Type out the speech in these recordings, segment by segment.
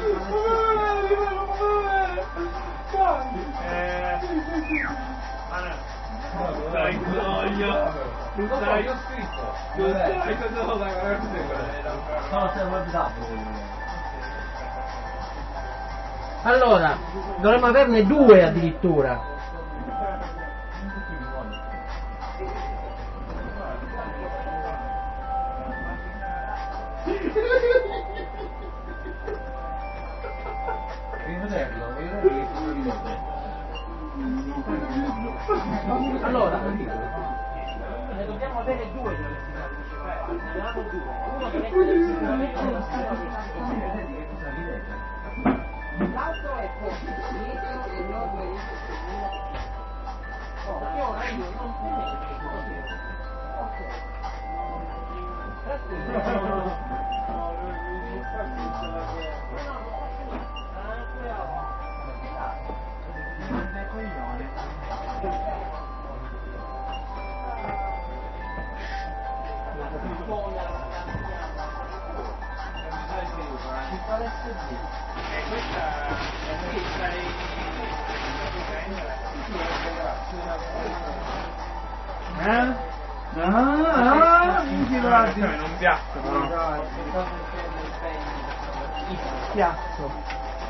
Dai, coglio! Dai, io ho scritto! Dai, cosa lo dai, no, stiamo guardando. Allora, dovremmo averne 2 addirittura. Allora, ne dobbiamo avere 2 ne abbiamo 2. Uno che mette sicuramente nella l'altro è dietro e non perché ora io non non piatto però. Il piatto.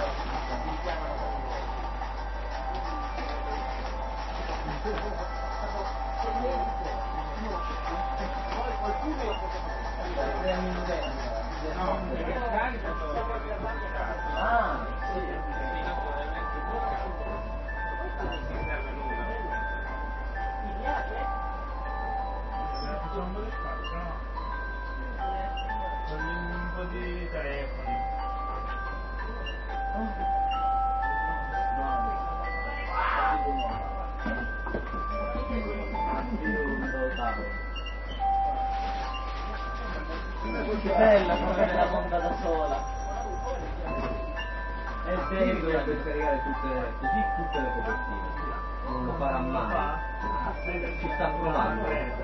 Un po' di telefoni. Che bella come me la monta da sola. È vero, dovrebbe scaricare tutte le copertine. Non lo farà mai. Ci sta provando.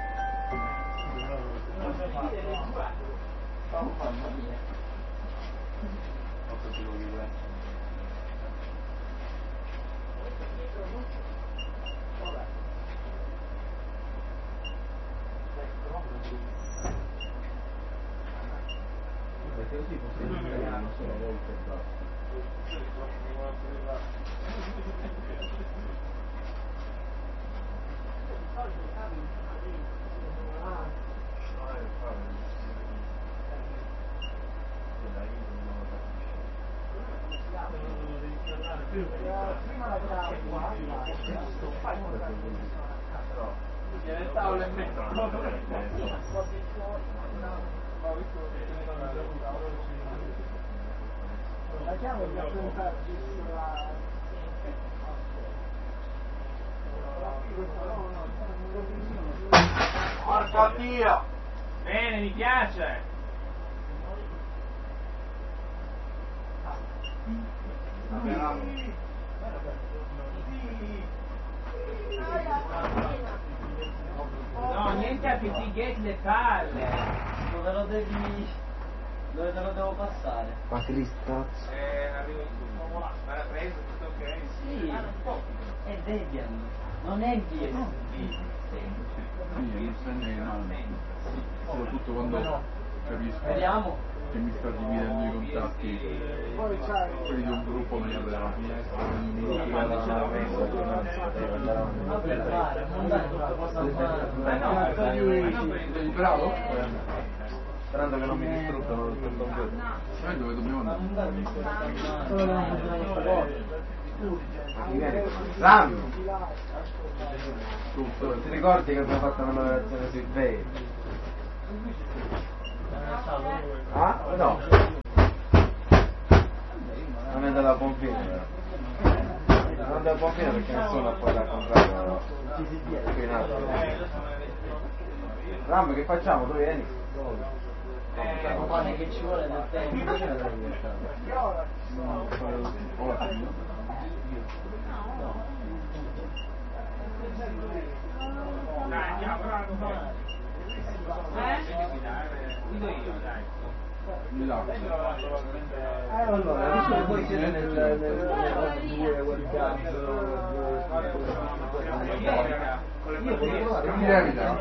Mamma mia. Perché così possiamo scaricare una sola volta e basta. prima la qua, le tavole in mezzo. la chiave è da contarci sulla Porco Dio! Bene, mi piace! No, niente a Pizzigate le palle! Dove lo devi... dove te lo devo passare? Ma che stazzo? Arrivo in tutto. Ma l'ha preso, tutto ok? Sì, è Debian, non è BSD. Sì, non sta neanche soprattutto quando capisco Vediamo. che mi sta dividendo i contatti, quelli di un gruppo me ne apre la finestra, Vabbè, fare, non dai tutta cosa sei bravo? Sperando che non mi distruggano tutto il computer. Sai dove dobbiamo andare? Sam! Ti ricordi che abbiamo fatto una lavorazione sui veri? Ah? No! Non è dalla Pompino però. Non è dalla Pompino perché nessuno poi l'ha comprato qui in alto. Ram, che facciamo? Tu vieni? Ma che ci vuole del tempo? Dai, andiamo, bravo. Guido io, dai. Mi dà. Allora, visto che voi siete nel 2 WhatsApp, io posso provare Mi evita.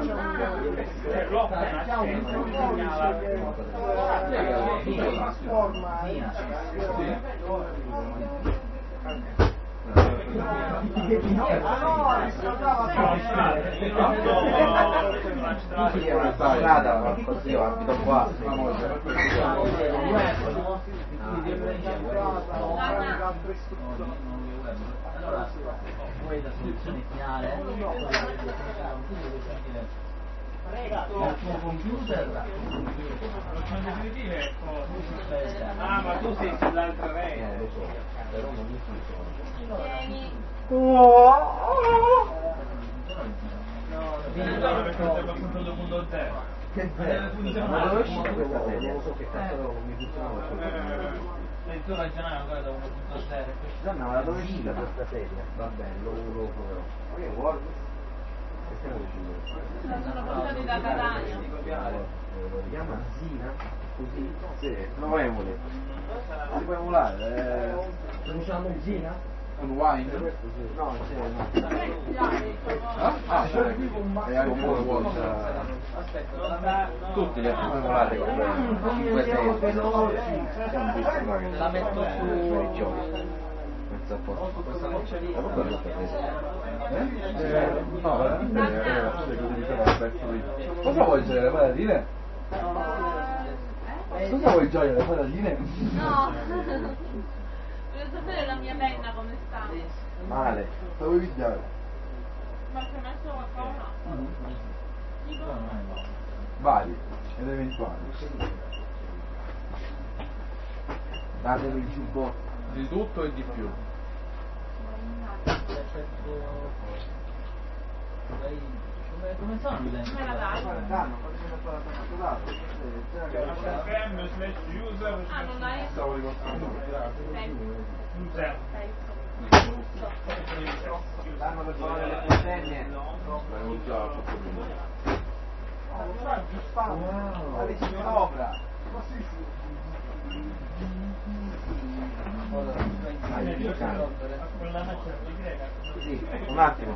strada, così io abito qua. Allora, poi la soluzione finale il tuo computer ma tu sei sull'altra rete. Lo so, però non mi funziona. Ma dove è uscita questa serie? Non so che cazzo non mi funziona. il tuo ragionare ancora da 1.0 No, ma dove è uscita questa serie? Va bene, lo proverò. Ma che vuoi? Che stiamo dicendo? Sono portati da Catania. Si chiama Zina? Così? Sì, lo emuli. Si può emulare? Lo diciamo Zina? Un wine? No, sì, no. Ah, e anche un buon. Tutti li abbiamo emulati con la metto su giochi. Pensa un po'. No, cosa vuoi girare? Patatine? Cosa vuoi gioia? Le patatine? No. Voglio sapere la mia penna come sta. Male. La vuoi pigliare? Ma ci ho messo qualcosa? Dico, Vari ed eventuali. Datemi il giubbotto. Di tutto e di più. come sono le lenti? me la dai? Ah, non l'hai? Stavo ricordando. Danno per fare le puntenne. L'avevo già fatto prima. Sì, un attimo.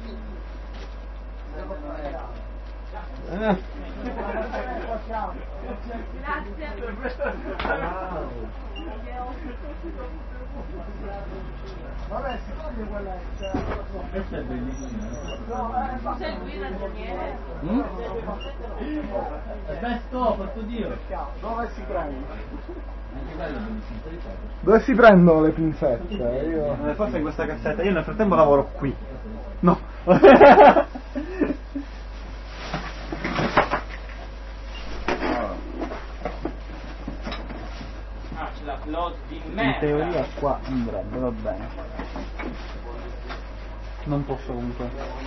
Vabbè, si toglie quella Questo è bellissimo. c'è il guida ingegnere? Best of, porco Dio. Dove si prende? Anche quello è bellissimo, te li fai? Dove si prendono le pinzette? Io... Forse in questa cassetta, io nel frattempo lavoro qui. No. C'è la plot di In merda. teoria qua andrebbe, va bene. Non posso comunque.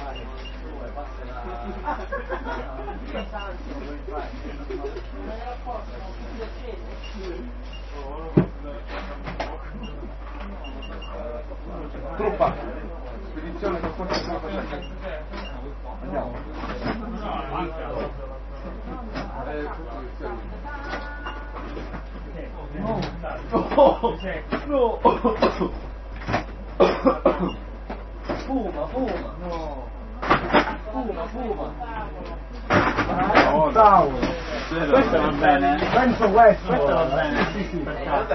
Truppa. Spedizione con forza sulla faccia. Andiamo. No! Fuma! No! Fuma! Tavolo! Questo va bene. Penso questo! Questo va bene. Sì.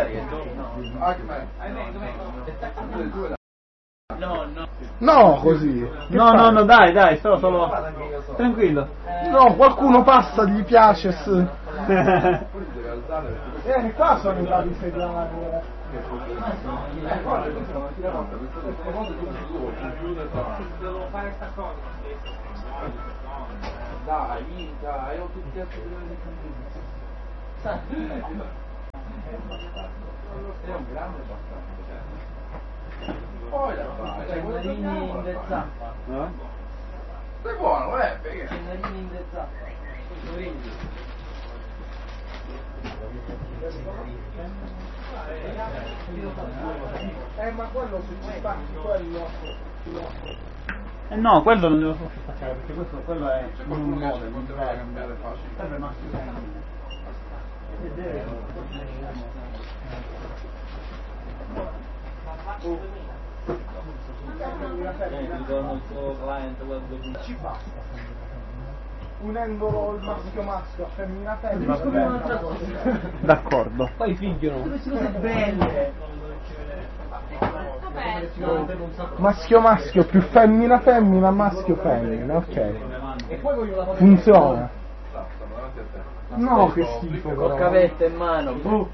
No, così! No, dai, sto solo. Tranquillo. No, qualcuno passa, gli piace. Vieni qua, sono andati sediare. Devo fare sta cosa. Dai, ho tutti altri è un grande bastardo. Poi la fai, Cennerini in de zappa. sei buono, perché? Cennerini in de zappa. Ma quello se ci spacchi quello. No, quello non devo staccare perché quello è C'è un qualcuno che modo ci di potrebbe cambiare facile. Sarebbe massimo. ritorno il suo client web ci basta. Unendolo il maschio a femmina. D'accordo. poi figliono queste cose belle. Maschio più femmina, maschio, ok. Funziona. No, che schifo. Con cavetta in mano.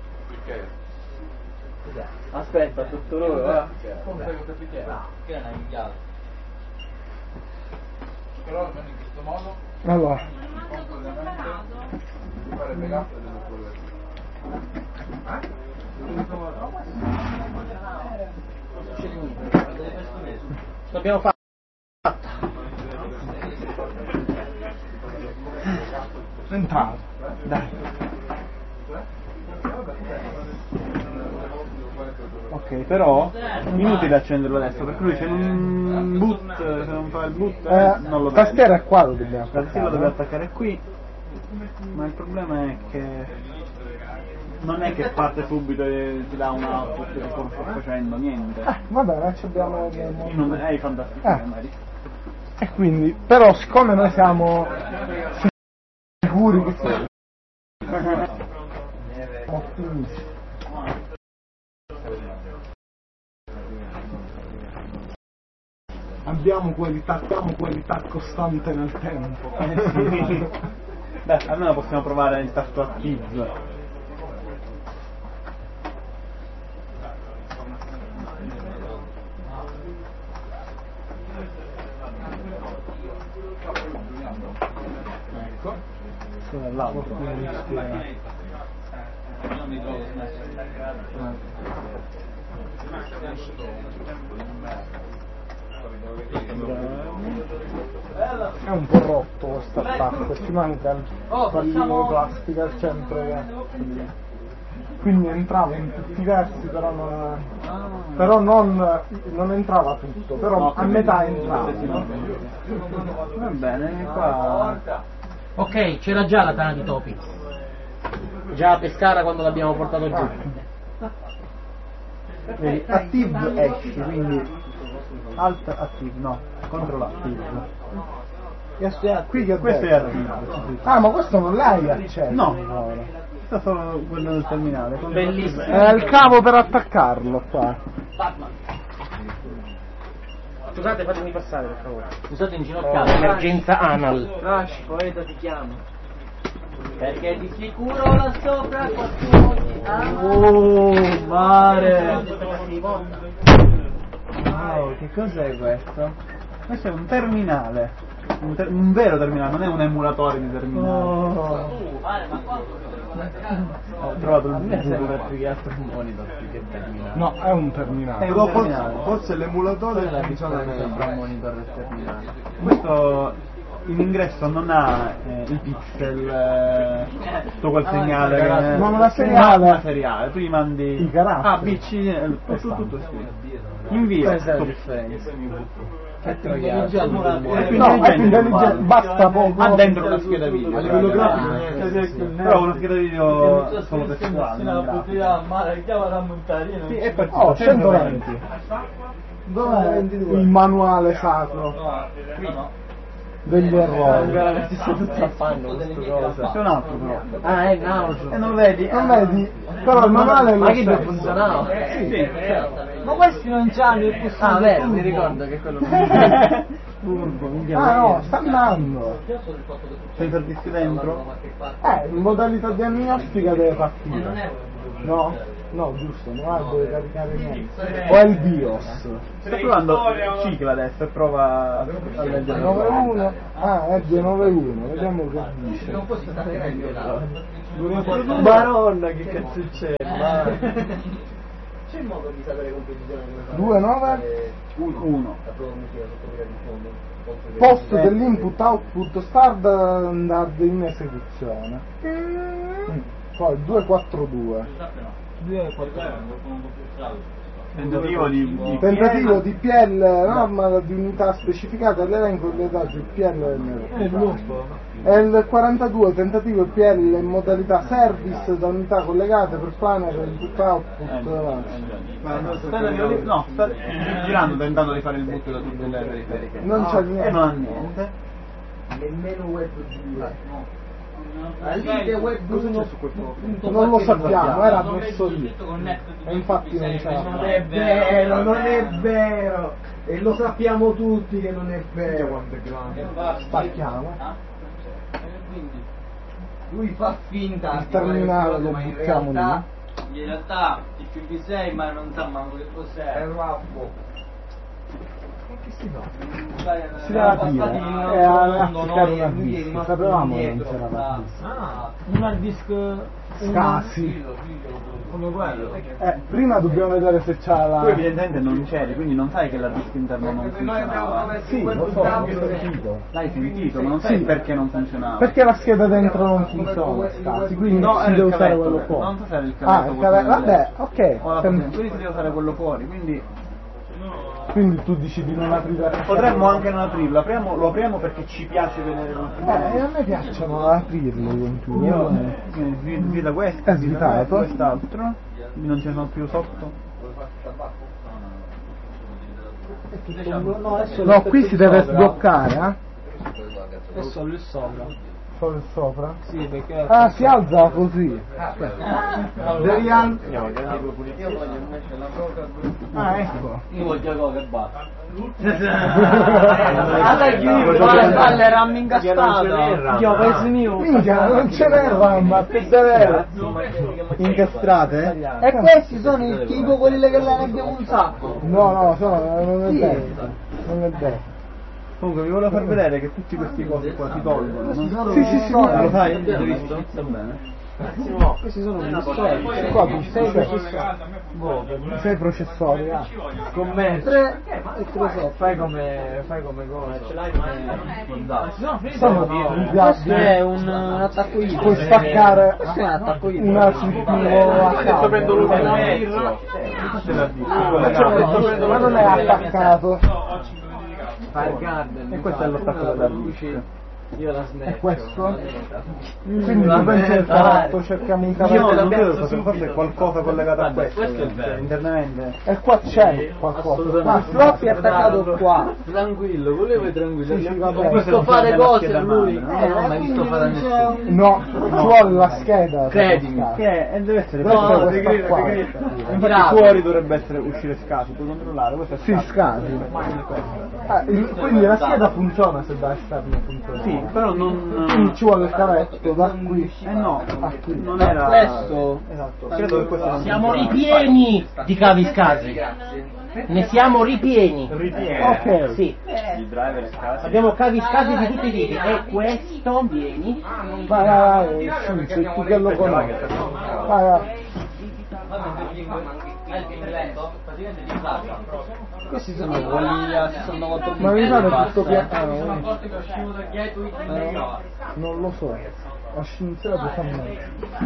Aspetta, tutto loro, va. Che è una minchiata. Però almeno in questo modo Allora, fare backup e L'abbiamo fatto. entrato. Dai. Ok, però inutile accenderlo adesso perché lui se non fa il boot non lo vede. Tastiera è qua lo dobbiamo La tastiera lo deve attaccare. attaccare qui, ma il problema è che non è che parte subito e ti dà un output come sto facendo, niente. Vabbè, ci abbiamo È fantastico, Mary. E quindi, però siccome noi siamo sicuri che siamo ottimisti. Abbiamo qualità costante nel tempo. Sì. Beh, almeno possiamo provare il tasto active. Ecco. L'altro. È un po' rotto questo attacco, ci manca il pallino di plastica al centro. Quindi entrava in tutti i versi, però non entrava tutto, però a metà entrava. Va bene, qua. Ok, c'era già la tana di topi. Già a Pescara quando l'abbiamo portato giù. Vedi, active esci, quindi alt active, no, control active. Qui che Questo è attivo. Ah, ma questo non l'hai acceso? No, questo è solo quello del terminale. Bellissimo. È il cavo per attaccarlo qua. Scusate, fatemi passare per favore. Scusate, inginocchiato, emergenza anal. Crash, poeta ti chiamo. Perché di sicuro là sopra qualcuno ti ama. Oh, mare! Wow, che cos'è questo? Questo è un terminale. Un vero terminale, non è un emulatore di terminale. Ho trovato il Sembra più che altro un monitor più che terminale. No, è un terminale. È un terminale. Forse l'emulatore La funziona pistola sembra un meglio. monitor del terminale. Questo in ingresso non ha i pixel, tutto quel segnale che Ma una seriale. una seriale, tu gli mandi I caratteri. A, B, C, tutto scritto. Invia Questa è la tutto. differenza. È È più No, è intelligente. intelligente, basta poco. Ha dentro una scheda video. A livello grafico, Però una scheda video solo testuale, non grafica. Sì, è per Oh, 120. Dov'è il manuale sacro degli errori? Veramente sto tutto a fanno questo cosa. Questo è un altro però. Ah, è naso. E non vedi? Non vedi? Però il manuale è lo Ma che non stesso. funzionava? Sì. Ma questi non c'hanno il pulsante. Ah, vero, mi ricordo che quello Turbo, minchia. Ah no, sta andando. Senza il disco dentro? In modalità diagnostica deve partire. No, giusto, non deve caricare niente. O è il BIOS. Sto provando cicla adesso e prova a leggere. 91. Ah, è 291, vediamo che dice. Maronna, che cazzo c'è? C'è il modo di sapere competizione come 2,9 1. post dell'input output standard in esecuzione. Poi 242. Tentativo di Tentativo di PL, norma di unità specificata, l'elenco delle dati il PL è il 42, tentativo PL in modalità service da unità collegate per planner input output. No, sta girando tentando di fare il boot da tutte le periferiche. Non c'è niente. E non ha niente. Nemmeno web 2. Lì che web 2 Non lo sappiamo, era messo lì. E infatti non c'era. Non è vero, non è vero. E lo sappiamo tutti che non è vero. Quanto è grande. Spacchiamo. Lui fa finta Il terminale lo ma in buttiamo realtà In realtà il PV6 ma non sa manco che è cos'è. rabbo. Si deve aprire e applicare una disc. Sapevamo che non c'era la disc. Un hard disk Scasi. come quello. Prima dobbiamo vedere se c'ha Tu la... evidentemente non c'eri, quindi non sai che la disk interno non funzionava. Sì, lo so, l'ho sentito. L'hai sentito, ma non sai perché non funzionava. Perché la scheda dentro non funziona, Scasi, quindi No, si era deve il usare cavetto, quello fuori. non so se era il Ah, cavetto. il cavetto, vabbè, ok. O la potenza, quindi si deve usare quello fuori, Quindi tu dici di non aprire la potremmo anche non aprirlo, lo apriamo perché ci piace vedere e a me piacciono aprirlo i computer. Svita questo, È svitato. quest'altro, non ce ne sono più sotto. No, qui si deve sbloccare, È solo il sopra. Solo il sopra. Sì, perché Ah, si alza così. Devi Ah, ecco. io voglio Coca e basta. Alla la RAM incastrata. Io penso mio. Minchia, non ce n'è RAM, che davvero. Incastrate? E questi sono il tipo quelli che ne abbiamo un sacco. No, non è vero. Non è vero. Comunque vi volevo far vedere che tutti questi cose qua si tolgono, no? Sì, Lo sai? L'hai visto? Va bene. Questi sono gli stress. Qua tu sei processori, Scommetto. 3 e 3 Fai come ce l'hai sono questo è un attacco IVA. puoi spaccare Questo è un attacco IVA. una CPU a caso. Ma non è attaccato. Fire Garden. E questo è l'attacco della luce. Io la È smetto. questo? Quindi tu pensi che fatto cerchiamo un Io cavetto? non credo che forse è qualcosa collegato a questo. Questo è vero. Internamente. E qua c'è qualcosa. Ma il floppy è attaccato qua. Tranquillo, volevo tranquillo. Sì, vabbè. Ho visto fare cose scheda lui. madre, Non ho mai visto fare a nessuno. No, ci vuole la scheda. Credimi. Che deve essere No, questa qua. Infatti fuori dovrebbe uscire Scasi, puoi controllare, questo è Sì, Scasi. Quindi la scheda funziona se da esterno funziona. Sì, però non. Quindi ci vuole il cavetto da qui. No, a qui. non era. Questo. Esatto, credo che questo non Siamo ripieni di cavi scasi. Ne siamo ripieni. Ok. Sì. Il driver Scasi. Abbiamo cavi scasi di tutti i tipi. E questo, vieni. Vai, sì, sei tu che lo conosci. Vai. Questi sono quelli a 68 Ma mi pare tutto piano. piano. Non lo so. Ho scienziato fa me.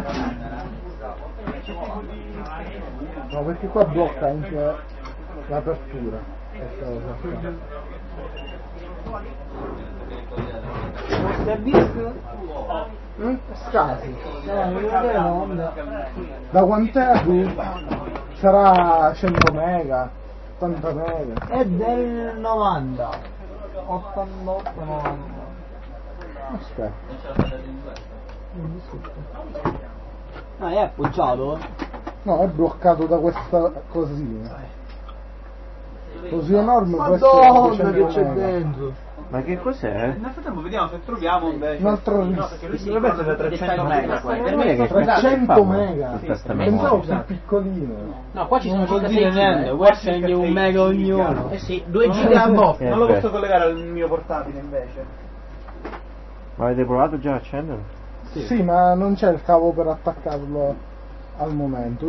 No, perché qua blocca anche l'apertura. Questa cosa qua. Scasi. Da quant'è tu? Sarà 100 mega, 80 mega. È del 90. 88, 90. Aspetta. Ah, è appoggiato? No, è bloccato da questa cosina. Così enorme può Madonna, essere che 200 c'è mega. dentro? Ma che cos'è? Nel frattempo vediamo se troviamo invece. Un altro Dovrebbe essere 300 mega questo. 300 mega. Questa Pensavo memoria. più piccolino. No, qua ci sono Non vuol circa dire 6 niente, giga. questo è anche un mega ognuno. Eh sì, 2 giga a botta. Non lo posso collegare al mio portatile invece. Ma avete provato già a accenderlo? Sì, ma non c'è il cavo per attaccarlo al momento.